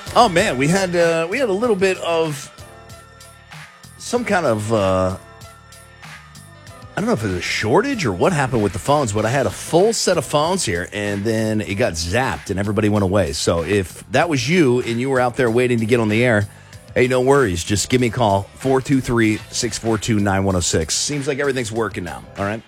Oh man, we had a little bit of some kind of I don't know if it was a shortage or what happened with the phones, but I had a full set of phones here, and then it got zapped, and everybody went away. So if that was you and you were out there waiting to get on the air, hey, no worries. Just give me a call, 423-642-9106. Seems like everything's working now, all right?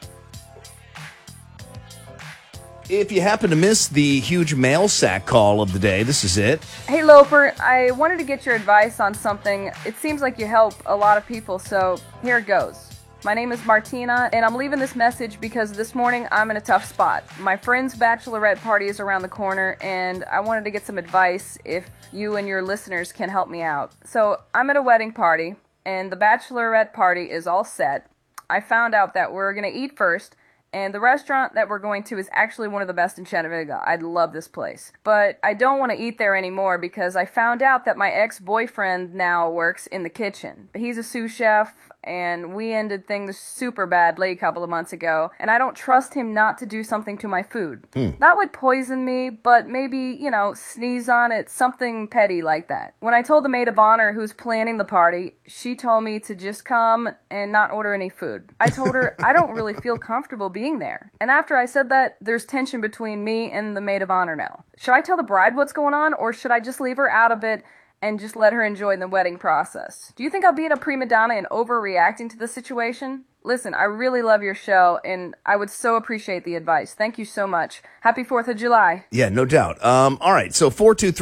If you happen to miss the huge mail sack call of the day, this is it. Hey, Loper, I wanted to get your advice on something. It seems like you help a lot of people, so here it goes. My name is Martina, and I'm leaving this message because this morning I'm in a tough spot. My friend's bachelorette party is around the corner, and I wanted to get some advice if you and your listeners can help me out. So I'm at a wedding party, and the bachelorette party is all set. I found out that we're going to eat first, and the restaurant that we're going to is actually one of the best in Chattanooga. I love this place. But I don't want to eat there anymore because I found out that my ex-boyfriend now works in the kitchen. He's a sous chef, and we ended things super badly a couple of months ago, and I don't trust him not to do something to my food. That would poison me, but maybe, sneeze on it, something petty like that. When I told the maid of honor who's planning the party, she told me to just come and not order any food. I told her I don't really feel comfortable being there. And after I said that, there's tension between me and the maid of honor now. Should I tell the bride what's going on, or should I just leave her out of it and just let her enjoy the wedding process? Do you think I'm being a prima donna and overreacting to the situation? Listen, I really love your show, and I would so appreciate the advice. Thank you so much. Happy 4th of July. Yeah, no doubt. All right, so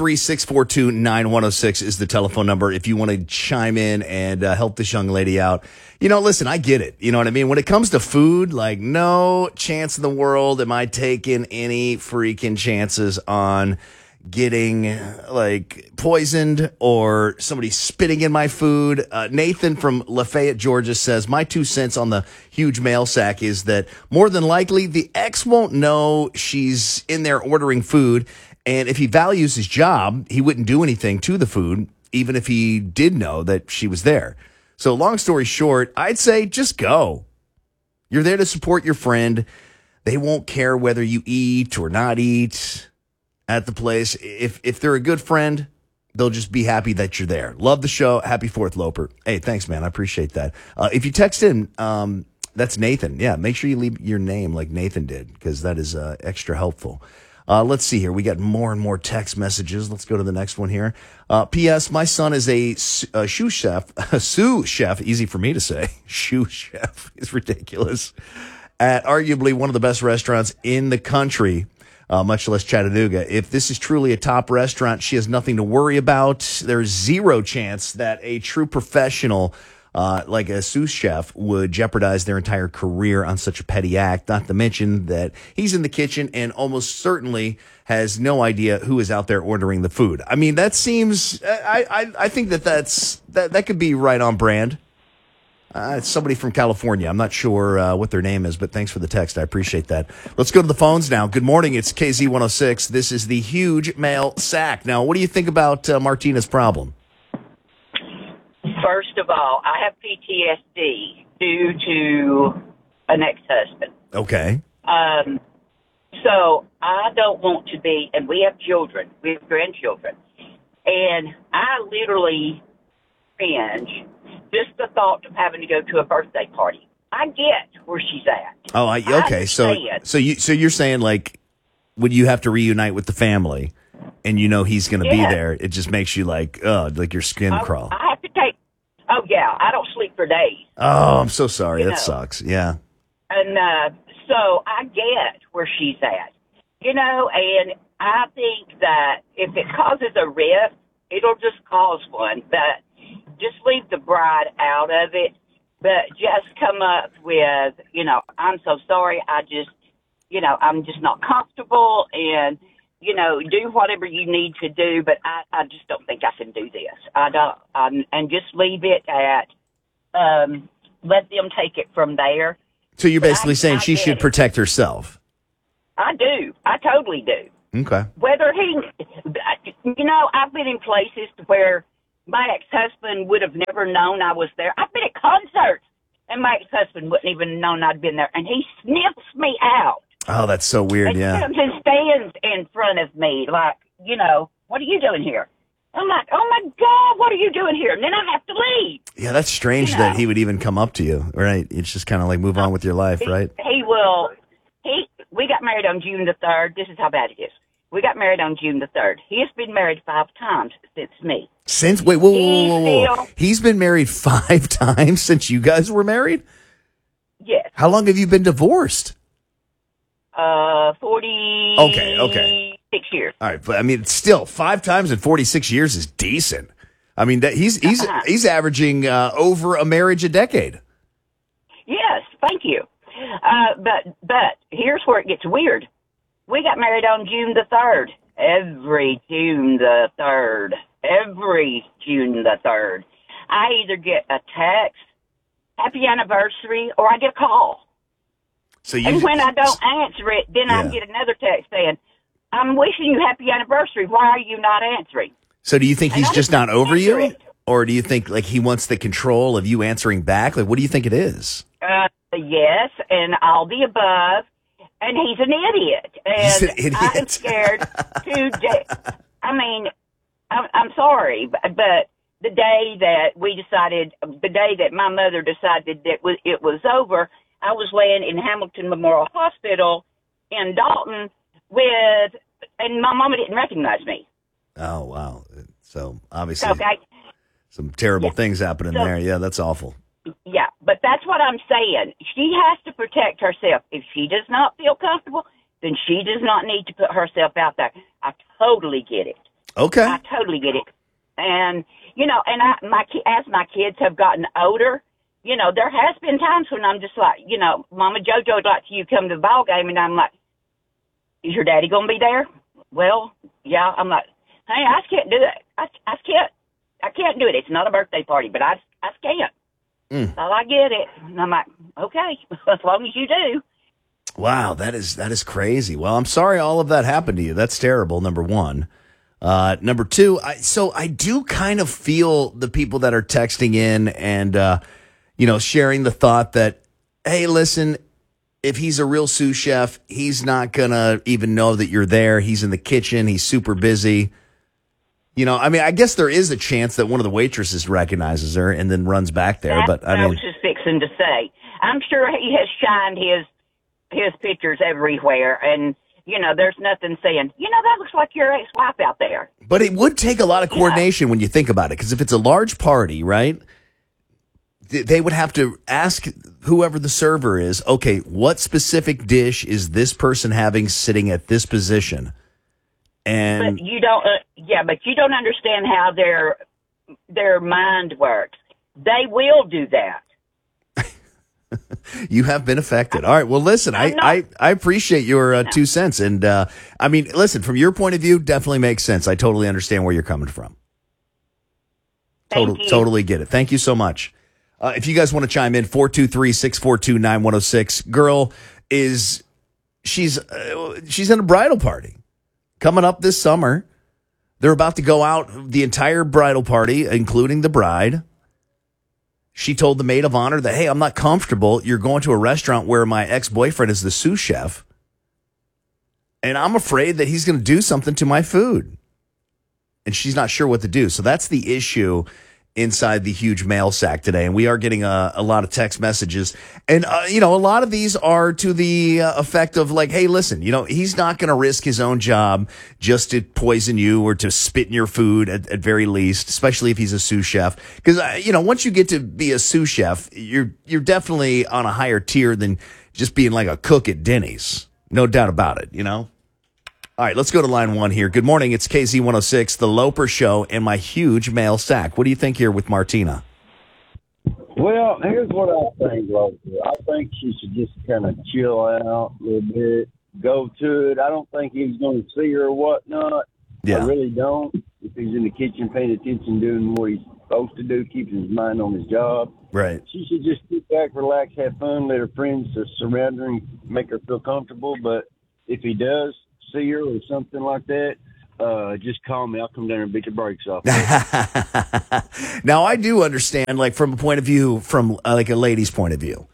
423-642-9106 is the telephone number if you want to chime in and help this young lady out. Listen, I get it. You know what I mean? When it comes to food, like, no chance in the world am I taking any freaking chances on getting poisoned or somebody spitting in my food. Nathan from Lafayette, Georgia says, my 2 cents on the huge mail sack is that more than likely the ex won't know she's in there ordering food. And if he values his job, he wouldn't do anything to the food, even if he did know that she was there. So long story short, I'd say just go. You're there to support your friend. They won't care whether you eat or not eat at the place. If they're a good friend, they'll just be happy that you're there. Love the show. Happy 4th, Loper. Hey, thanks, man. I appreciate that. If you text in, that's Nathan. Yeah, make sure you leave your name like Nathan did, because that is extra helpful. Let's see here. We got more and more text messages. Let's go to the next one here. P.S. My son is a sous chef. A sous chef. Easy for me to say. Sous chef is ridiculous. At arguably one of the best restaurants in the country. Much less Chattanooga. If this is truly a top restaurant, she has nothing to worry about. There's zero chance that a true professional, like a sous chef, would jeopardize their entire career on such a petty act. Not to mention that he's in the kitchen and almost certainly has no idea who is out there ordering the food. I mean, that seems, I think that could be right on brand. It's somebody from California. I'm not sure what their name is, but thanks for the text. I appreciate that. Let's go to the phones now. Good morning. It's KZ106. This is the huge mail sack. Now, what do you think about Martina's problem? First of all, I have PTSD due to an ex-husband. Okay. So I don't want to be, and we have children. We have grandchildren. And I literally cringe just the thought of having to go to a birthday party. I get where she's at. Oh, okay. So you're saying, like, when you have to reunite with the family and he's going to be there, it just makes you like your skin crawl. I have to take. Oh yeah, I don't sleep for days. Oh, I'm so sorry. That sucks. Yeah. And so I get where she's at. And I think that if it causes a rift, it'll just cause one. But just leave the bride out of it, but just come up with, I'm so sorry, I'm just not comfortable, and, do whatever you need to do, but I just don't think I can do this. I don't, and just leave it at, let them take it from there. So you're basically saying she should protect herself. I do. I totally do. Okay. Whether I've been in places where my ex-husband would have never known I was there. I've been at concerts, and my ex-husband wouldn't even known I'd been there, and he sniffs me out. Oh, that's so weird, and comes and stands in front of me like, what are you doing here? I'm like, oh my God, what are you doing here? And then I have to leave. Yeah, that's strange that he would even come up to you, right? It's just kind of like move on with your life, right? He will. We got married on June the 3rd. This is how bad it is. We got married on June the 3rd. He has been married 5 times since me. Since, wait, whoa. He's been married 5 times since you guys were married? Yes. How long have you been divorced? 46 years. All right, but I mean, still 5 times in 46 years is decent. I mean, that he's averaging over a marriage a decade. Yes, thank you. But here's where it gets weird. We got married on June the 3rd. Every June the 3rd. I either get a text, happy anniversary, or I get a call. And when I don't answer it, then I get another text saying, I'm wishing you happy anniversary. Why are you not answering? So do you think he's just not over you? Or do you think like he wants the control of you answering back? Like, what do you think it is? Yes, and all the above. And he's an idiot. And he's an idiot. I am scared to I mean, I'm sorry, but the day that my mother decided that it was over, I was laying in Hamilton Memorial Hospital in Dalton and my mama didn't recognize me. Oh, wow. So obviously some terrible things happening there. Yeah, that's awful. Yeah, but that's what I'm saying. She has to protect herself. If she does not feel comfortable, then she does not need to put herself out there. I totally get it. Okay. I totally get it. And, as my kids have gotten older, there has been times when I'm just like, Mama JoJo would like you to come to the ball game, and I'm like, is your daddy going to be there? Well, yeah. I'm like, hey, I just can't do it. I can't do it. It's not a birthday party, but I can't. So I get it. And I'm like, okay, as long as you do. Wow, that is crazy. Well, I'm sorry all of that happened to you. That's terrible, number one. Number two, I do kind of feel the people that are texting in and, sharing the thought that, hey, listen, if he's a real sous chef, he's not going to even know that you're there. He's in the kitchen. He's super busy. I guess there is a chance that one of the waitresses recognizes her and then runs back there. But I was just fixing to say, I'm sure he has shined his pictures everywhere, and there's nothing saying, that looks like your ex-wife out there. But it would take a lot of coordination when you think about it, because if it's a large party, right? They would have to ask whoever the server is, okay, what specific dish is this person having sitting at this position? And but you don't, but you don't understand how their mind works. They will do that. You have been affected. All right. Well, listen, I appreciate your 2 cents. And listen, from your point of view, definitely makes sense. I totally understand where you're coming from. Totally get it. Thank you so much. If you guys want to chime in, 423-642-9106. Girl she's in a bridal party coming up this summer. They're about to go out, the entire bridal party, including the bride. She told the maid of honor that, hey, I'm not comfortable. You're going to a restaurant where my ex-boyfriend is the sous chef, and I'm afraid that he's going to do something to my food. And she's not sure what to do. So that's the issue inside the huge mail sack today. And we are getting a lot of text messages. And, a lot of these are to the effect of like, hey, listen, he's not going to risk his own job just to poison you or to spit in your food at very least, especially if he's a sous chef. Because, once you get to be a sous chef, you're definitely on a higher tier than just being like a cook at Denny's. No doubt about it, All right, let's go to line 1 here. Good morning. It's KZ106, The Loper Show, and my huge mail sack. What do you think here with Martina? Well, here's what I think, Loper. I think she should just kind of chill out a little bit, go to it. I don't think he's going to see her or whatnot. Yeah. I really don't. If he's in the kitchen paying attention, doing what he's supposed to do, keeping his mind on his job. Right. She should just sit back, relax, have fun, let her friends surround her and make her feel comfortable. But if he does see her or something like that, just call me. I'll come down and beat the brakes off. Now, I do understand, like, from a point of view, from like a lady's point of view.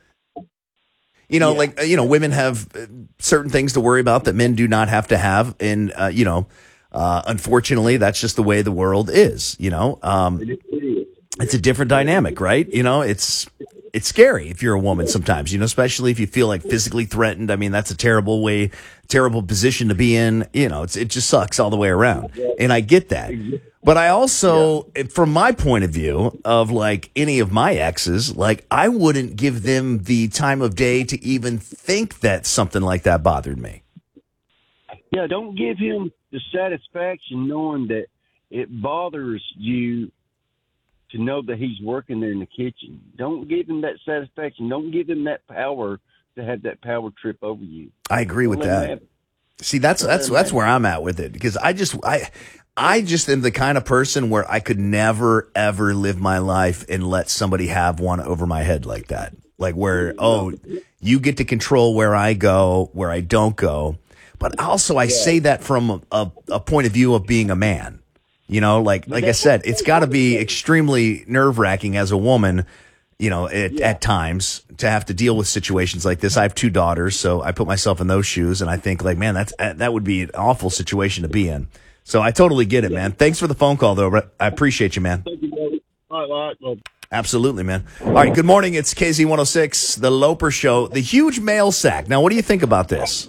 Women have certain things to worry about that men do not have to have. And, Unfortunately, that's just the way the world is, you know. It's a different dynamic, right? You know, it's scary if you're a woman sometimes, you know, especially if you feel like physically threatened. I mean, that's a terrible position to be in. You know, it just sucks all the way around. And I get that. But I also, from my point of view of like any of my exes, like I wouldn't give them the time of day to even think that something like that bothered me. Yeah, don't give him the satisfaction knowing that it bothers you to know that he's working there in the kitchen. Don't give him that satisfaction. Don't give him that power to have that power trip over you. I agree with that. See, that's where I'm at with it, because I just am the kind of person where I could never ever live my life and let somebody have one over my head like that. Like where, you get to control where I go, where I don't go. But also I say that from a point of view of being a man. You know, like I said, it's got to be extremely nerve-wracking as a woman, you know, at times to have to deal with situations like this. I have 2 daughters, so I put myself in those shoes, and I think like, man, that would be an awful situation to be in. So I totally get it, man. Thanks for the phone call, though. I appreciate you, man. Thank you, brother. All right. Absolutely, man. All right, good morning. It's KZ106, The Loper Show, the huge mail sack. Now, what do you think about this?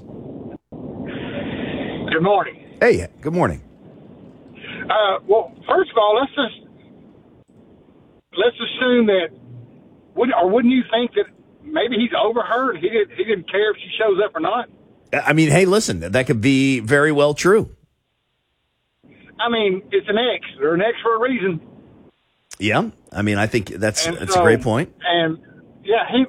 Good morning. Hey, good morning. Well, first of all, let's assume that wouldn't you think that maybe he's over her and he didn't care if she shows up or not? I mean, hey, listen, that could be very well true. I mean, it's an ex. They're an ex for a reason. Yeah, I mean, I think that's a great point. And yeah, he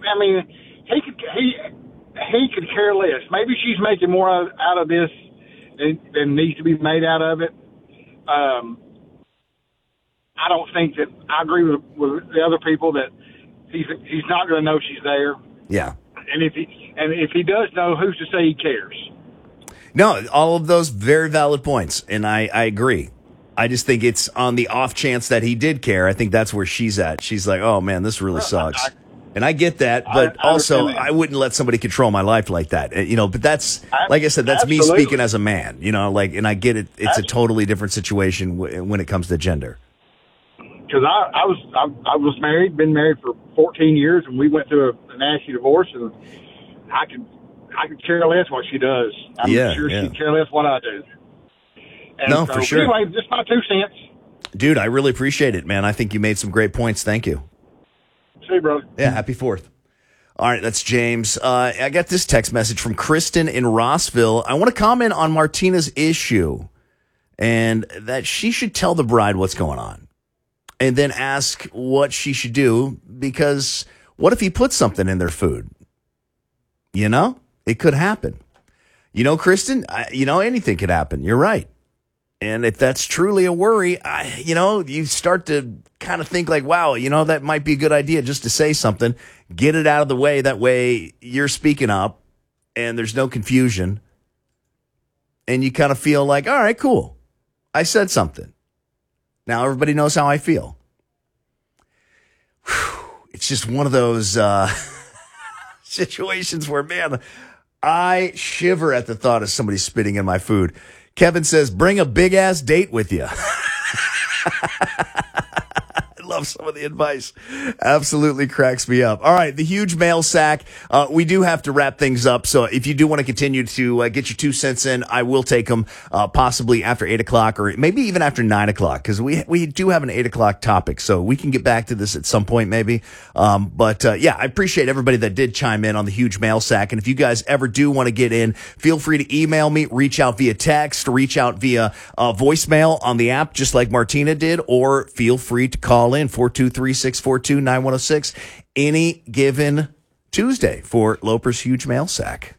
could care less. Maybe she's making more out of this than needs to be made out of it. I don't think that I agree with the other people that he's not going to know she's there. Yeah. And if he does know, who's to say he cares? No, all of those very valid points, and I agree. I just think it's on the off chance that he did care. I think that's where she's at. She's like, oh man, this really sucks. And I get that, but also I wouldn't let somebody control my life like that. You know, but that's, like I said, that's me speaking as a man, you know, like, and I get it. It's a totally different situation when it comes to gender. Because I was married, been married for 14 years, and we went through a nasty divorce, and I could care less what she does. I'm sure she'd care less what I do. And no, for sure. Anyway, just my 2 cents. Dude, I really appreciate it, man. I think you made some great points. Thank you. See you, brother. Yeah, happy 4th. All right, that's James. I got this text message from Kristen in Rossville. I want to comment on Martina's issue and that she should tell the bride what's going on and then ask what she should do, because what if he puts something in their food? You know, it could happen. You know, Kristen, anything could happen. You're right. And if that's truly a worry, you start to kind of think like, wow, that might be a good idea just to say something, get it out of the way. That way you're speaking up and there's no confusion. And you kind of feel like, all right, cool. I said something. Now everybody knows how I feel. Whew. It's just one of those situations where, man, I shiver at the thought of somebody spitting in my food. Kevin says, bring a big-ass date with you. I love some of the advice. Absolutely cracks me up. All right, the huge mail sack. We do have to wrap things up, so if you do want to continue to get your 2 cents in, I will take them possibly after 8 o'clock or maybe even after 9 o'clock, because we do have an 8 o'clock topic, so we can get back to this at some point maybe. But I appreciate everybody that did chime in on the huge mail sack, and if you guys ever do want to get in, feel free to email me, reach out via text, reach out via voicemail on the app just like Martina did, or feel free to call in 423-642-9106 any given Tuesday for Loper's huge mail sack.